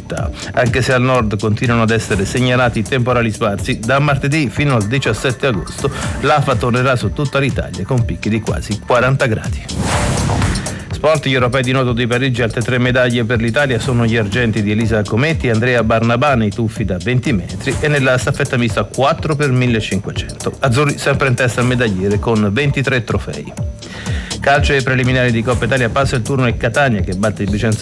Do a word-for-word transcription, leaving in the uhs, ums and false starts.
città, anche se al nord continuano ad essere segnalati temporali sparsi. Da martedì fino al diciassette agosto l'afa tornerà su tutta l'Italia con picchi di quasi quaranta gradi. Sport, gli europei di nuoto di Parigi, altre tre medaglie per l'Italia sono gli argenti di Elisa Cometti e Andrea Barnabà nei tuffi da venti metri e nella staffetta mista quattro per millecinquecento. Azzurri sempre in testa al medagliere con ventitré trofei. Calcio, ai preliminari di Coppa Italia passa il turno e Catania che batte il Vicenza